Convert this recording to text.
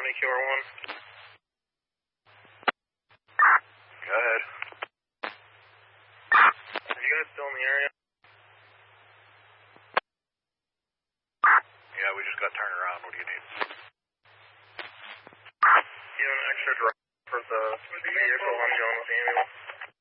QR1. Go ahead. Are you guys still in the area? Yeah, we just got turned around. What do you need? You an extra driver for the vehicle I'm going with the ambulance?